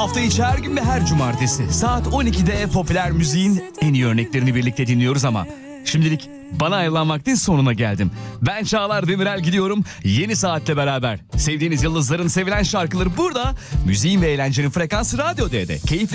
Hafta içi her gün ve her cumartesi saat 12'de popüler müziğin en iyi örneklerini birlikte dinliyoruz ama şimdilik bana ayrılan vaktin sonuna geldim. Ben Çağlar Demirel gidiyorum yeni saatle beraber. Sevdiğiniz yıldızların sevilen şarkıları burada. Müziğin ve eğlencenin frekansı Radyo D'de. Keyifli